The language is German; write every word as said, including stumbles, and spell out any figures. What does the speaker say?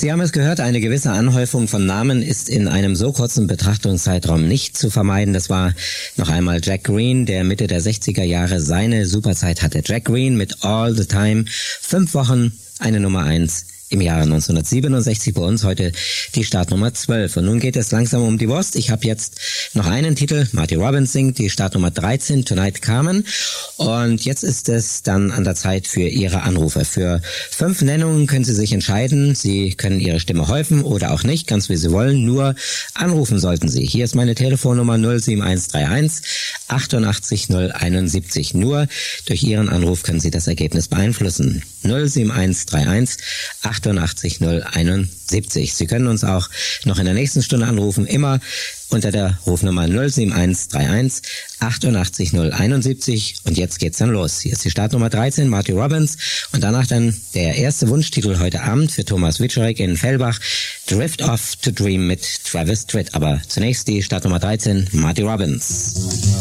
Sie haben es gehört, eine gewisse Anhäufung von Namen ist in einem so kurzen Betrachtungszeitraum nicht zu vermeiden. Das war noch einmal Jack Green, der Mitte der sechziger Jahre seine Superzeit hatte. Jack Green mit All the Time, fünf Wochen, eine Nummer eins im Jahre neunzehnhundertsiebenundsechzig, bei uns heute die Startnummer zwölf. Und nun geht es langsam um die Wurst. Ich habe jetzt noch einen Titel, Marty Robbins singt die Startnummer dreizehn, Tonight Carmen. Und jetzt ist es dann an der Zeit für Ihre Anrufe. Für fünf Nennungen können Sie sich entscheiden. Sie können Ihre Stimme häufen oder auch nicht, ganz wie Sie wollen. Nur anrufen sollten Sie. Hier ist meine Telefonnummer null sieben eins drei eins achtundachtzig null einundsiebzig. Nur durch Ihren Anruf können Sie das Ergebnis beeinflussen. null sieben eins drei eins achtundachtzig null einundsiebzig. Sie können uns auch noch in der nächsten Stunde anrufen, immer unter der Rufnummer null sieben eins drei eins achtundachtzig null einundsiebzig. Und jetzt geht's dann los. Hier ist die Startnummer dreizehn, Marty Robbins. Und danach dann der erste Wunschtitel heute Abend für Thomas Wiczorek in Fellbach, Drift Off to Dream mit Travis Tritt. Aber zunächst die Startnummer dreizehn, Marty Robbins.